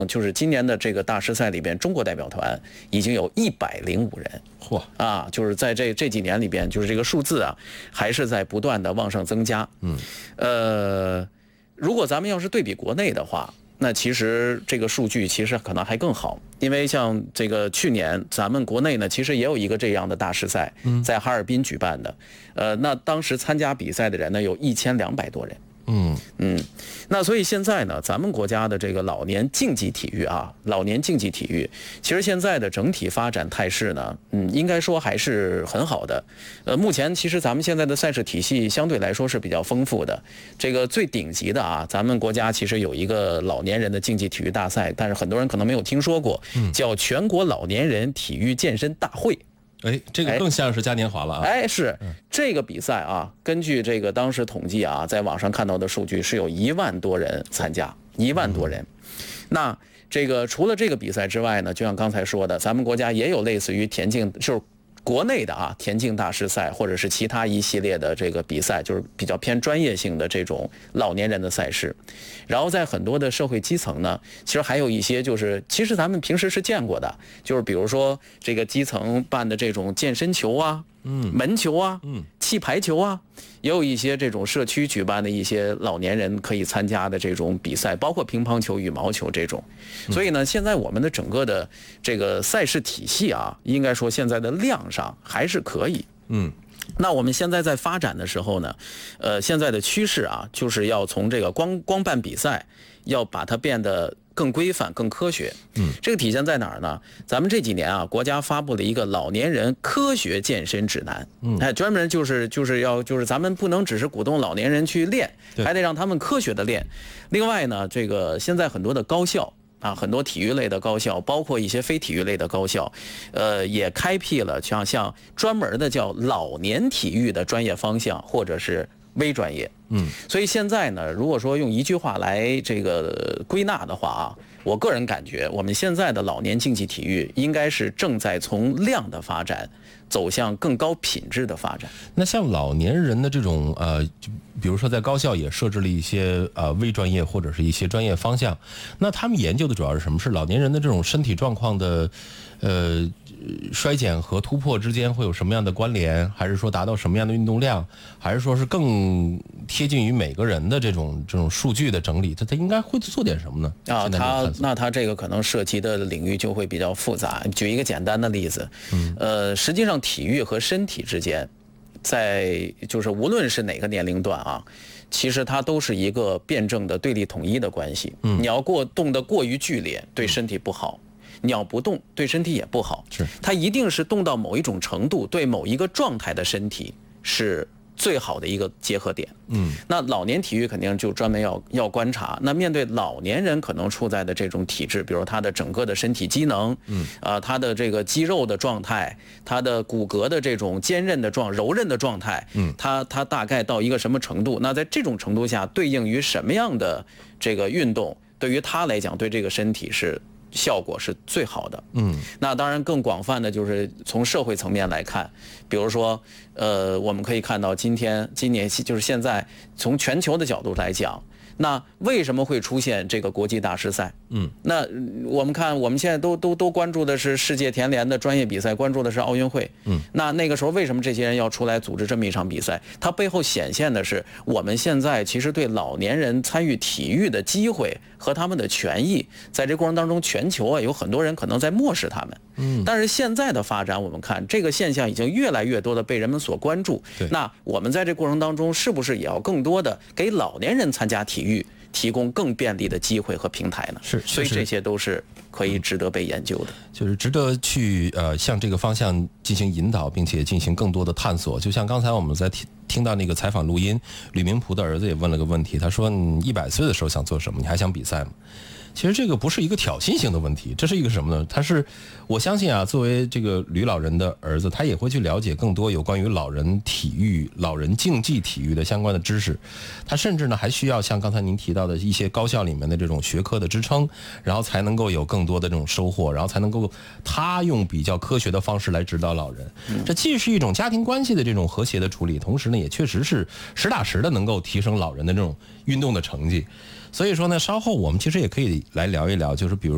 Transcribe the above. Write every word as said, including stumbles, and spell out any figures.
就是今年的这个大师赛里边，中国代表团已经有一百零五人， 嚯啊，就是在这这几年里边，就是这个数字啊，还是在不断的往上增加。 嗯， 呃，如果咱们要是对比国内的话，那其实这个数据其实可能还更好，因为像这个去年咱们国内呢，其实也有一个这样的大师赛，在哈尔滨举办的，呃，那当时参加比赛的人呢，有一千两百多人。 嗯嗯，那所以现在呢，咱们国家的这个老年竞技体育啊，老年竞技体育，其实现在的整体发展态势呢，嗯，应该说还是很好的。呃，目前其实咱们现在的赛事体系相对来说是比较丰富的。这个最顶级的啊，咱们国家其实有一个老年人的竞技体育大赛，但是很多人可能没有听说过，叫全国老年人体育健身大会。 哎，这个更像是嘉年华了啊！ 哎，是这个比赛啊，根据这个当时统计啊，在网上看到的数据是有一万多人参加，一万多人。那这个除了这个比赛之外呢，就像刚才说的，咱们国家也有类似于田径，就是国内的啊田径大师赛，或者是其他一系列的这个比赛，就是比较偏专业性的这种老年人的赛事。然后在很多的社会基层呢，其实还有一些就是其实咱们平时是见过的，就是比如说这个基层办的这种健身球啊，嗯，门球啊，嗯，气排球啊，也有一些这种社区举办的一些老年人可以参加的这种比赛，包括乒乓球、羽毛球这种。所以呢，现在我们的整个的这个赛事体系啊，应该说现在的量上还是可以。嗯。那我们现在在发展的时候呢，呃，现在的趋势啊，就是要从这个光光办比赛，要把它变得更规范、更科学。嗯，这个体现在哪儿呢？咱们这几年啊，国家发布了一个老年人科学健身指南。嗯，哎，专门就是就是要就是咱们不能只是鼓动老年人去练，还得让他们科学的练。另外呢，这个现在很多的高校。啊，很多体育类的高校，包括一些非体育类的高校，呃，也开辟了像像专门的叫老年体育的专业方向，或者是微专业。嗯，所以现在呢，如果说用一句话来这个归纳的话啊，我个人感觉，我们现在的老年竞技体育应该是正在从量的发展走向更高品质的发展。 那像老年人的这种呃，比如说在高校也设置了一些呃微专业或者是一些专业方向，那他们研究的主要是什么？是老年人的这种身体状况的呃衰减和突破之间会有什么样的关联？还是说达到什么样的运动量？还是说是更贴近于每个人的这种这种数据的整理？他他应该会做点什么呢？ 啊，他那他这个可能涉及的领域就会比较复杂。举一个简单的例子，嗯，呃，实际上体育和身体之间，在就是无论是哪个年龄段啊，其实它都是一个辩证的对立统一的关系。嗯，你要过动得过于剧烈，对身体不好。你要不动，对身体也不好。 是， 它一定是动到某一种程度，对某一个状态的身体是最好的一个结合点。嗯，那老年体育肯定就专门要要观察。那面对老年人可能处在的这种体质，比如他的整个的身体机能，嗯，啊、呃，他的这个肌肉的状态，他的骨骼的这种坚韧的状、柔韧的状态，嗯，他他大概到一个什么程度？那在这种程度下，对应于什么样的这个运动，对于他来讲，对这个身体是。效果是最好的。嗯，那当然更广泛的就是从社会层面来看，比如说，呃，我们可以看到今天今年就是现在从全球的角度来讲，那为什么会出现这个国际大师赛？嗯，那我们看我们现在都都都关注的是世界田联的专业比赛，关注的是奥运会。嗯，那那个时候为什么这些人要出来组织这么一场比赛？它背后显现的是我们现在其实对老年人参与体育的机会和他们的权益，在这过程当中，全球啊有很多人可能在漠视他们。嗯，但是现在的发展，我们看这个现象已经越来越多的被人们所关注。那我们在这过程当中，是不是也要更多的给老年人参加体育提供更便利的机会和平台呢？ 是， 所以这些都是可以值得被研究的， 就是值得去呃向这个方向进行引导，并且进行更多的探索。就像刚才我们在听听到那个采访录音，吕明璞的儿子也问了个问题，他说：“你一百岁的时候想做什么？你还想比赛吗？”其实这个不是一个挑衅性的问题，这是一个什么呢？他是，我相信啊，作为这个吕老人的儿子，他也会去了解更多有关于老人体育、老人竞技体育的相关的知识。他甚至呢还需要像刚才您提到的一些高校里面的这种学科的支撑，然后才能够有更多的这种收获，然后才能够他用比较科学的方式来指导老人。这既是一种家庭关系的这种和谐的处理，同时呢也确实是实打实的能够提升老人的这种运动的成绩。所以说呢，稍后我们其实也可以来聊一聊，就是比如